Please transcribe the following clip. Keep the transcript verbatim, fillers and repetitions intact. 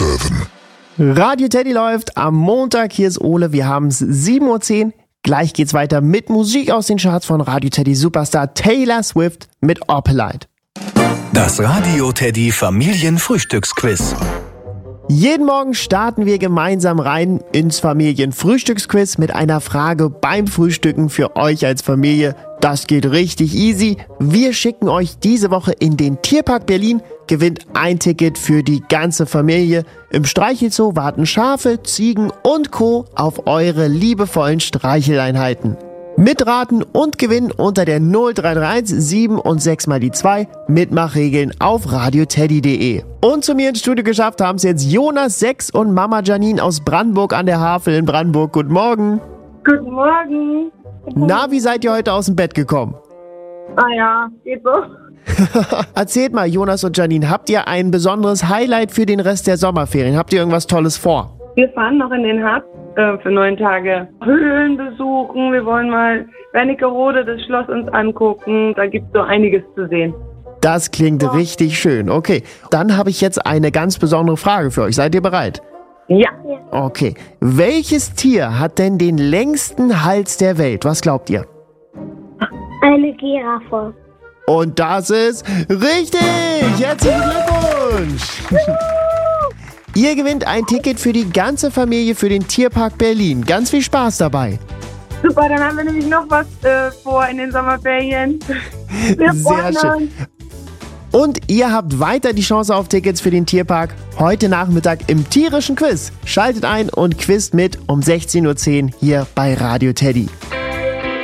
sieben. Radio Teddy läuft am Montag. Hier ist Ole. Wir haben es sieben Uhr zehn. Gleich geht's weiter mit Musik aus den Charts von Radio Teddy Superstar Taylor Swift mit Opalite. Das Radio Teddy Familienfrühstücksquiz. Jeden Morgen starten wir gemeinsam rein ins Familienfrühstücksquiz mit einer Frage beim Frühstücken für euch als Familie. Das geht richtig easy. Wir schicken euch diese Woche in den Tierpark Berlin, gewinnt ein Ticket für die ganze Familie. Im Streichelzoo warten Schafe, Ziegen und Co. auf eure liebevollen Streicheleinheiten. Mitraten und gewinnen unter der null drei drei eins sieben und sechs mal die zwei. Mitmachregeln auf radioteddy punkt de. Und zu mir ins Studio geschafft haben es jetzt Jonas, sechs und Mama Janine aus Brandenburg an der Havel in Brandenburg. Guten Morgen. Guten Morgen. Na, wie seid ihr heute aus dem Bett gekommen? Ah ja, geht so. Erzählt mal, Jonas und Janine, habt ihr ein besonderes Highlight für den Rest der Sommerferien? Habt ihr irgendwas Tolles vor? Wir fahren noch in den Harz äh, für neun Tage Höhlen besuchen. Wir wollen mal Wernigerode, das Schloss uns angucken. Da gibt es so einiges zu sehen. Das klingt ja richtig schön. Okay, dann habe ich jetzt eine ganz besondere Frage für euch. Seid ihr bereit? Ja. Okay. Welches Tier hat denn den längsten Hals der Welt? Was glaubt ihr? Eine Giraffe. Und das ist richtig! Herzlichen Glückwunsch! Ihr gewinnt ein Ticket für die ganze Familie für den Tierpark Berlin. Ganz viel Spaß dabei. Super, dann haben wir nämlich noch was äh, vor in den Sommerferien. Wir Sehr schön. Und ihr habt weiter die Chance auf Tickets für den Tierpark heute Nachmittag im tierischen Quiz. Schaltet ein und quizt mit um sechzehn Uhr zehn hier bei Radio Teddy.